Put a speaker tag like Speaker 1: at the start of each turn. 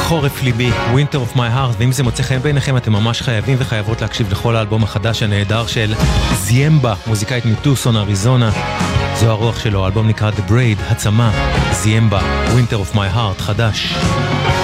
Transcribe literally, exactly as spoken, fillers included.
Speaker 1: חורף ליבי, Winter of my heart, ואם זה מוצא חן בעיניכם אתם ממש חייבים וחייבות להקשיב לכל האלבום החדש הנהדר של זיימבה, מוזיקאית מטוסון, אריזונה. זו הרוח שלו, האלבום נקרא The Braid, הצמה, זיימבה, Winter of my heart, חדש.